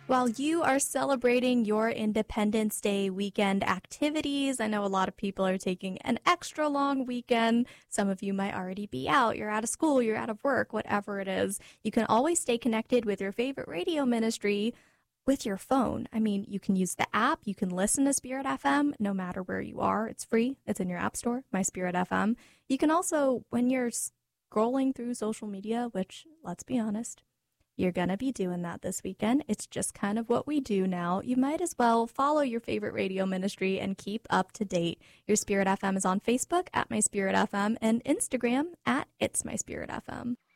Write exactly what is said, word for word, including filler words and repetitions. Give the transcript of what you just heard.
While you are celebrating your Independence Day weekend activities, I know a lot of people are taking an extra long weekend. Some of you might already be out. You're out of school, you're out of work, whatever it is. You can always stay connected with your favorite radio ministry with your phone. I mean, you can use the app. You can listen to Spirit F M no matter where you are. It's free. It's in your app store, My Spirit F M. You can also, when you're scrolling through social media, which, let's be honest, you're going to be doing that this weekend. It's just kind of what we do now. You might as well follow your favorite radio ministry and keep up to date. Your Spirit F M is on Facebook at My Spirit F M and Instagram at It's My Spirit F M.